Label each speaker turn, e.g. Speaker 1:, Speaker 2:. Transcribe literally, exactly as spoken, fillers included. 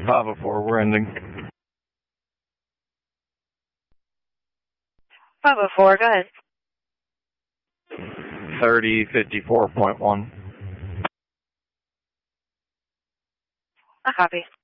Speaker 1: five oh four, we're ending.
Speaker 2: five oh four, go ahead.
Speaker 1: thirty fifty-four point one.
Speaker 2: I copy.